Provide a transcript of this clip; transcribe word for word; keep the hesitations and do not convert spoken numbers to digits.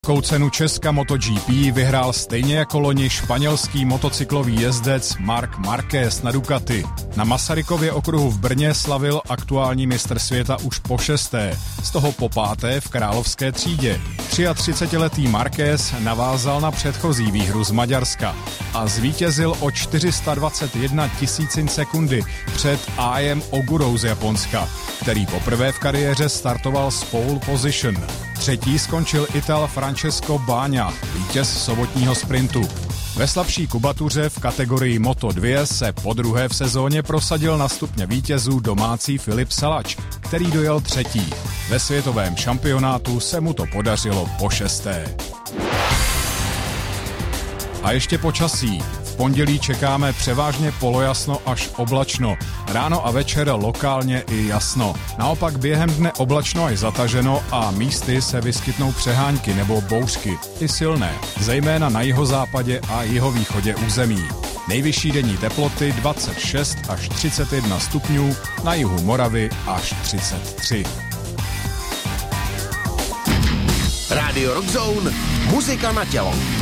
Velkou cenu Česka MotoGP vyhrál stejně jako loni španělský motocyklový jezdec Marc Márquez na Ducati. Na Masarykově okruhu v Brně slavil aktuální mistr světa už po šesté, z toho po páté v královské třídě. třiatřicetiletý Márquez navázal na předchozí výhru z Maďarska a zvítězil o čtyři sta dvacet jedna tisícin sekundy před Aiem Ogurou z Japonska, který poprvé v kariéře startoval z pole position. Třetí skončil Ital Francesco Bagna, vítěz sobotního sprintu. Ve slabší kubatuře v kategorii Moto dva se podruhé v sezóně prosadil na stupně vítězů domácí Filip Salač, který dojel třetí. Ve světovém šampionátu se mu to podařilo po šesté. A ještě počasí. V pondělí čekáme převážně polojasno až oblačno. Ráno a večer lokálně i jasno. Naopak během dne oblačno až zataženo a místy se vyskytnou přehánky nebo bouřky, i silné, zejména na jihozápadě a jihovýchodě území. Nejvyšší denní teploty dvacet šest až třicet jedna stupňů, na jihu Moravy až třicet tři. Rádio Rock Zone, muzika na tělo.